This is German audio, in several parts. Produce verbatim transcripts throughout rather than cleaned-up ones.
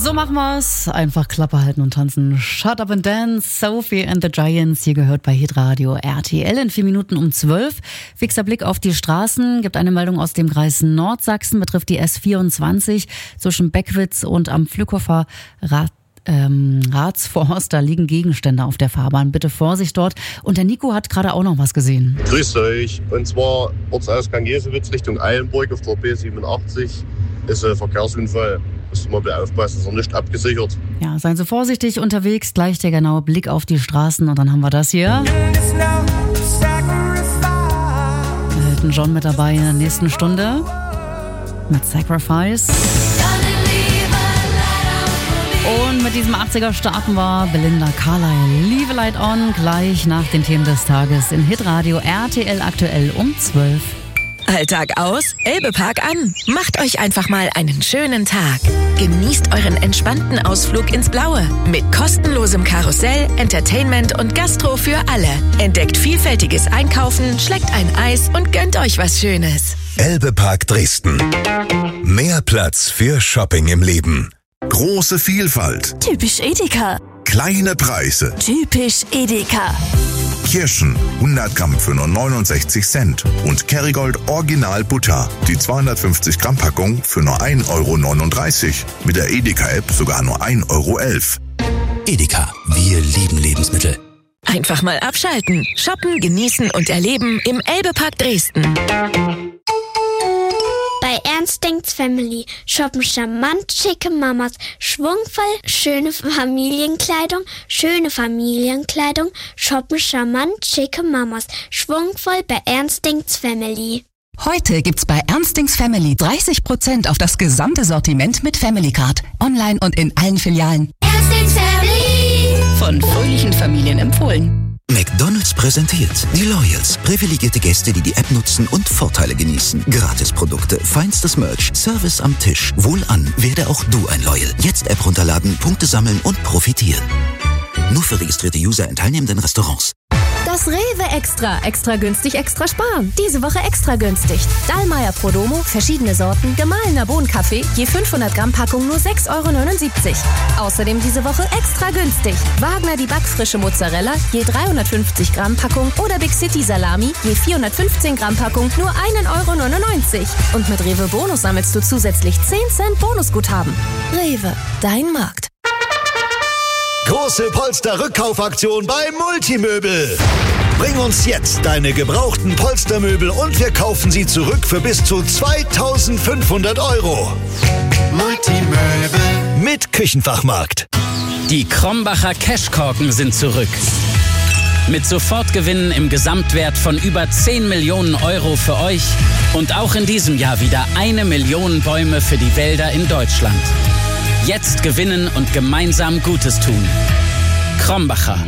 So machen wir's. Einfach Klappe halten und tanzen. Shut up and dance. Sophie and the Giants. Hier gehört bei Hitradio R T L in vier Minuten um zwölf. Fixer Blick auf die Straßen. Gibt eine Meldung aus dem Kreis Nordsachsen. Betrifft die S vierundzwanzig zwischen Beckwitz und am Flückhofer Rad. Ähm, Ratsforst, da liegen Gegenstände auf der Fahrbahn. Bitte Vorsicht dort. Und der Nico hat gerade auch noch was gesehen. Grüßt euch. Und zwar Ortsausgang Jesewitz Richtung Eilenburg auf der B siebenundachtzig. Ist ein Verkehrsunfall. Müsst mal bitte aufpassen, ist noch nicht abgesichert. Ja, seien Sie vorsichtig unterwegs. Gleich der genaue Blick auf die Straßen. Und dann haben wir das hier. Elton John mit dabei in der nächsten Stunde. Mit Sacrifice. Und mit diesem achtziger starten wir Belinda Carlisle. Leave a Light On, gleich nach den Themen des Tages in Hitradio R T L aktuell um zwölf. Alltag aus, Elbepark an. Macht euch einfach mal einen schönen Tag. Genießt euren entspannten Ausflug ins Blaue. Mit kostenlosem Karussell, Entertainment und Gastro für alle. Entdeckt vielfältiges Einkaufen, schleckt ein Eis und gönnt euch was Schönes. Elbepark Dresden. Mehr Platz für Shopping im Leben. Große Vielfalt. Typisch Edeka. Kleine Preise. Typisch Edeka. Kirschen hundert Gramm für nur neunundsechzig Cent und Kerrygold Original Butter, die zweihundertfünfzig Gramm Packung für nur ein Euro neununddreißig. Mit der Edeka-App sogar nur ein Euro elf. Edeka, wir lieben Lebensmittel. Einfach mal abschalten, shoppen, genießen und erleben im Elbepark Dresden. Bei Ernst Denkt's Family shoppen charmant schicke Mamas, schwungvoll schöne Familienkleidung, schöne Familienkleidung, shoppen charmant schicke Mamas, schwungvoll bei Ernst Denkt's Family. Heute gibt's bei Ernst Denkt's Family dreißig Prozent auf das gesamte Sortiment mit Family Card. Online und in allen Filialen. Ernst Denkt's Family. Von fröhlichen Familien empfohlen. McDonald's präsentiert die Loyals. Privilegierte Gäste, die die App nutzen und Vorteile genießen. Gratisprodukte, feinstes Merch, Service am Tisch. Wohlan, werde auch du ein Loyal. Jetzt App runterladen, Punkte sammeln und profitieren. Nur für registrierte User in teilnehmenden Restaurants. Das Rewe Extra. Extra günstig, extra sparen. Diese Woche extra günstig. Dallmayr Prodomo, verschiedene Sorten, gemahlener Bohnenkaffee, je fünfhundert Gramm Packung nur sechs Euro neunundsiebzig. Außerdem diese Woche extra günstig. Wagner die backfrische Mozzarella, je dreihundertfünfzig Gramm Packung oder Big City Salami, je vierhundertfünfzehn Gramm Packung nur ein Euro neunundneunzig. Und mit Rewe Bonus sammelst du zusätzlich zehn Cent Bonusguthaben. Rewe, dein Markt. Große Polster-Rückkaufaktion bei Multimöbel. Bring uns jetzt deine gebrauchten Polstermöbel und wir kaufen sie zurück für bis zu zweitausendfünfhundert Euro. Multimöbel mit Küchenfachmarkt. Die Krombacher Cashkorken sind zurück. Mit Sofortgewinnen im Gesamtwert von über zehn Millionen Euro für euch und auch in diesem Jahr wieder eine Million Bäume für die Wälder in Deutschland. Jetzt gewinnen und gemeinsam Gutes tun. Krombacher.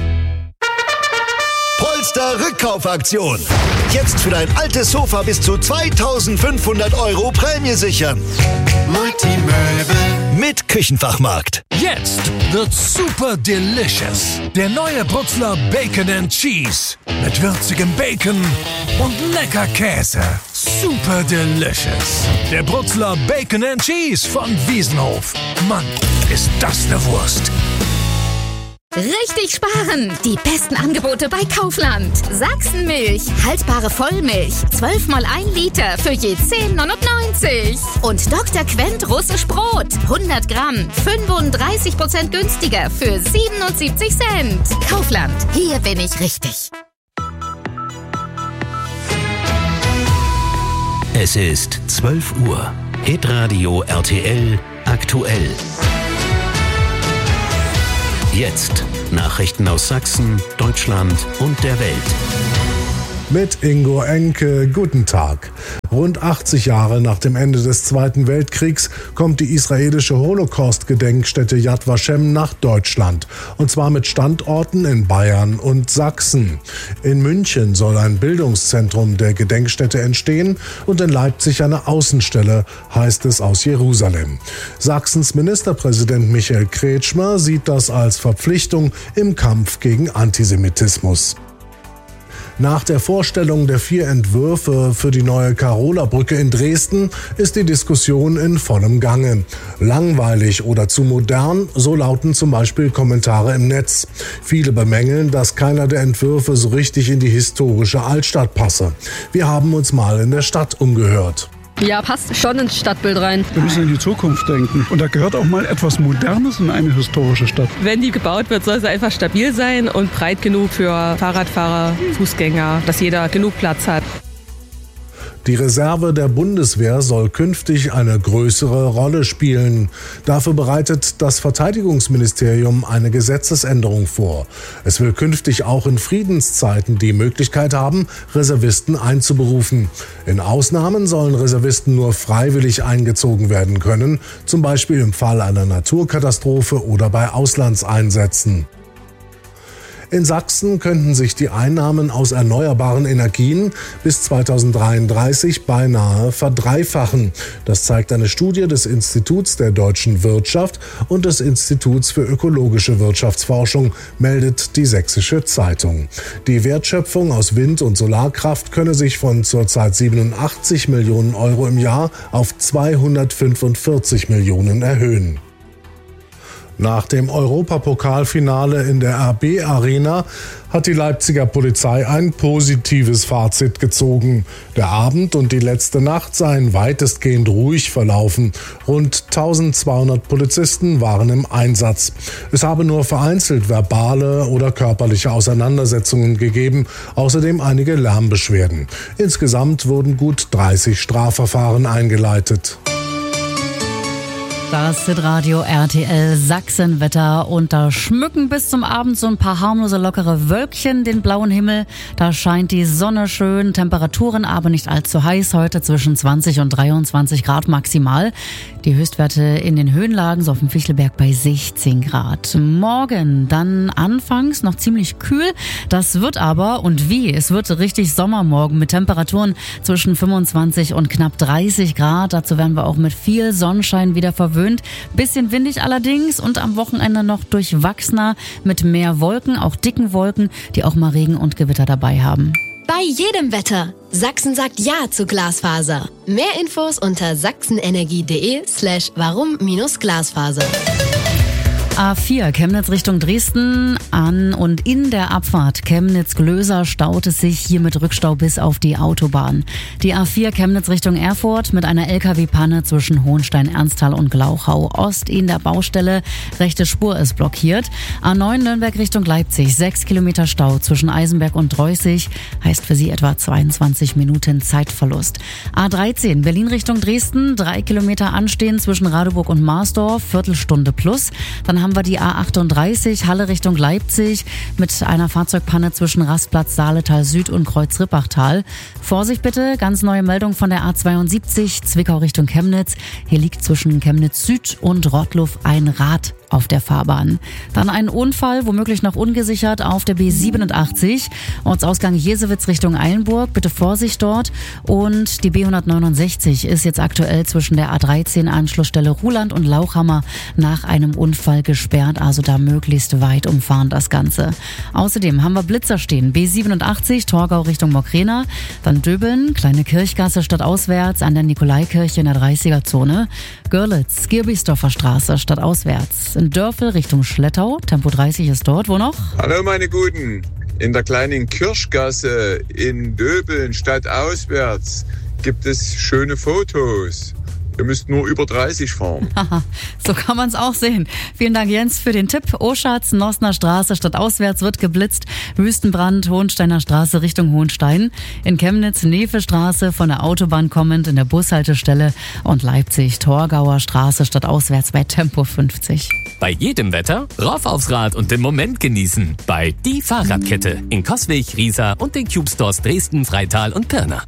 Polster-Rückkaufaktion. Jetzt für dein altes Sofa bis zu zweitausendfünfhundert Euro Prämie sichern. Multimöbel mit Küchenfachmarkt. Jetzt wird's super delicious. Der neue Brutzler Bacon and Cheese. Mit würzigem Bacon und lecker Käse. Super delicious. Der Brutzler Bacon and Cheese von Wiesenhof. Mann, ist das eine Wurst. Richtig sparen! Die besten Angebote bei Kaufland. Sachsenmilch, haltbare Vollmilch, zwölf mal ein Liter für je zehn neunundneunzig. Und Doktor Quent russisch Brot, hundert Gramm, fünfunddreißig Prozent günstiger für siebenundsiebzig Cent. Kaufland, hier bin ich richtig. Es ist zwölf Uhr. Hitradio R T L aktuell. Jetzt Nachrichten aus Sachsen, Deutschland und der Welt. Mit Ingo Enke, guten Tag. Rund achtzig Jahre nach dem Ende des Zweiten Weltkriegs kommt die israelische Holocaust-Gedenkstätte Yad Vashem nach Deutschland. Und zwar mit Standorten in Bayern und Sachsen. In München soll ein Bildungszentrum der Gedenkstätte entstehen und in Leipzig eine Außenstelle, heißt es aus Jerusalem. Sachsens Ministerpräsident Michael Kretschmer sieht das als Verpflichtung im Kampf gegen Antisemitismus. Nach der Vorstellung der vier Entwürfe für die neue Karola-Brücke in Dresden ist die Diskussion in vollem Gange. Langweilig oder zu modern, so lauten zum Beispiel Kommentare im Netz. Viele bemängeln, dass keiner der Entwürfe so richtig in die historische Altstadt passe. Wir haben uns mal in der Stadt umgehört. Ja, passt schon ins Stadtbild rein. Wir müssen in die Zukunft denken. Und da gehört auch mal etwas Modernes in eine historische Stadt. Wenn die gebaut wird, soll sie einfach stabil sein und breit genug für Fahrradfahrer, Fußgänger, dass jeder genug Platz hat. Die Reserve der Bundeswehr soll künftig eine größere Rolle spielen. Dafür bereitet das Verteidigungsministerium eine Gesetzesänderung vor. Es will künftig auch in Friedenszeiten die Möglichkeit haben, Reservisten einzuberufen. In Ausnahmen sollen Reservisten nur freiwillig eingezogen werden können, zum Beispiel im Fall einer Naturkatastrophe oder bei Auslandseinsätzen. In Sachsen könnten sich die Einnahmen aus erneuerbaren Energien bis zweitausenddreiunddreißig beinahe verdreifachen. Das zeigt eine Studie des Instituts der deutschen Wirtschaft und des Instituts für ökologische Wirtschaftsforschung, meldet die Sächsische Zeitung. Die Wertschöpfung aus Wind- und Solarkraft könne sich von zurzeit siebenundachtzig Millionen Euro im Jahr auf zweihundertfünfundvierzig Millionen erhöhen. Nach dem Europapokalfinale in der R B Arena hat die Leipziger Polizei ein positives Fazit gezogen. Der Abend und die letzte Nacht seien weitestgehend ruhig verlaufen. Rund eintausendzweihundert Polizisten waren im Einsatz. Es habe nur vereinzelt verbale oder körperliche Auseinandersetzungen gegeben, außerdem einige Lärmbeschwerden. Insgesamt wurden gut dreißig Strafverfahren eingeleitet. Das Hitradio R T L Sachsenwetter und da schmücken bis zum Abend so ein paar harmlose, lockere Wölkchen den blauen Himmel. Da scheint die Sonne schön, Temperaturen aber nicht allzu heiß, heute zwischen zwanzig und dreiundzwanzig Grad maximal. Die Höchstwerte in den Höhenlagen, so auf dem Fichtelberg bei sechzehn Grad. Morgen dann anfangs noch ziemlich kühl, das wird aber und wie, es wird richtig Sommermorgen mit Temperaturen zwischen fünfundzwanzig und knapp dreißig Grad. Dazu werden wir auch mit viel Sonnenschein wieder verwöhnt. Bisschen windig allerdings und am Wochenende noch durchwachsener mit mehr Wolken, auch dicken Wolken, die auch mal Regen und Gewitter dabei haben. Bei jedem Wetter. Sachsen sagt Ja zu Glasfaser. Mehr Infos unter sachsenenergie.de slash warum minus Glasfaser. A vier Chemnitz Richtung Dresden, an und in der Abfahrt Chemnitz-Glöser staut es sich hier mit Rückstau bis auf die Autobahn. Die A vier Chemnitz Richtung Erfurt mit einer L K W-Panne zwischen Hohenstein, Ernsthal und Glauchau. Ost in der Baustelle, rechte Spur ist blockiert. A neun Nürnberg Richtung Leipzig, sechs Kilometer Stau zwischen Eisenberg und Dreußig, heißt für Sie etwa zweiundzwanzig Minuten Zeitverlust. A dreizehn Berlin Richtung Dresden, drei Kilometer anstehen zwischen Radeburg und Marsdorf, Viertelstunde plus. Dann haben wir die A achtunddreißig Halle Richtung Leipzig mit einer Fahrzeugpanne zwischen Rastplatz Saaletal Süd und Kreuz-Rippachtal. Vorsicht bitte, ganz neue Meldung von der A zweiundsiebzig Zwickau Richtung Chemnitz. Hier liegt zwischen Chemnitz Süd und Rottluff ein Rad auf der Fahrbahn. Dann ein Unfall, womöglich noch ungesichert, auf der B siebenundachtzig, Ortsausgang Jesewitz Richtung Eilenburg, bitte Vorsicht dort. Und die B hundertneunundsechzig ist jetzt aktuell zwischen der A dreizehn Anschlussstelle Ruhland und Lauchhammer nach einem Unfall gesperrt, also da möglichst weit umfahren das Ganze. Außerdem haben wir Blitzer stehen, B siebenundachtzig Torgau Richtung Mokrena, dann Döbeln, Kleine Kirchgasse stadtauswärts an der Nikolaikirche in der dreißiger-Zone, Görlitz, Girbisdorfer Straße stadtauswärts, in Dörfel Richtung Schlettau, Tempo dreißig ist dort, wo noch? Hallo meine Guten, in der kleinen Kirchgasse in Döbeln stadtauswärts gibt es schöne Fotos. Ihr müsst nur über dreißig fahren. So kann man es auch sehen. Vielen Dank, Jens, für den Tipp. Oschatz, Nosner Straße stadtauswärts wird geblitzt. Wüstenbrand, Hohensteiner Straße Richtung Hohenstein. In Chemnitz, Nefe-Straße von der Autobahn kommend in der Bushaltestelle. Und Leipzig, Torgauer Straße stadtauswärts bei Tempo fünfzig. Bei jedem Wetter rauf aufs Rad und den Moment genießen. Bei Die Fahrradkette in Coswig, Riesa und den Cube Stores Dresden, Freital und Pirna.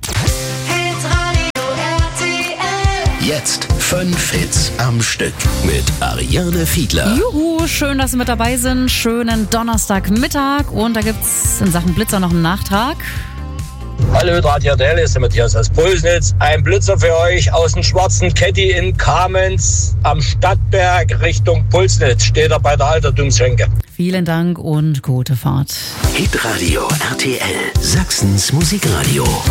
Jetzt fünf Hits am Stück mit Ariane Fiedler. Juhu, schön, dass Sie mit dabei sind. Schönen Donnerstagmittag. Und da gibt's in Sachen Blitzer noch einen Nachtrag. Hallo, Radio R T L, ist der Matthias aus Pulsnitz. Ein Blitzer für euch aus dem schwarzen Caddy in Kamenz am Stadtberg Richtung Pulsnitz. Steht er bei der Altertumsschenke. Vielen Dank und gute Fahrt. Hitradio R T L, Sachsens Musikradio.